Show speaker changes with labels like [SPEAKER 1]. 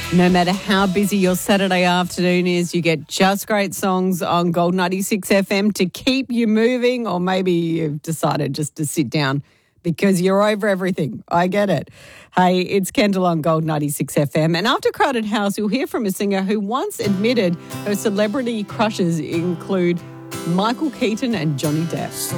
[SPEAKER 1] No matter how busy your Saturday afternoon is, you get just great songs on Gold 96 FM to keep you moving, or maybe you've decided just to sit down because you're over everything. I get it. Hey, it's Kendall on Gold 96 FM. And after Crowded House, you'll hear from a singer who once admitted her celebrity crushes include Michael Keaton and Johnny Depp.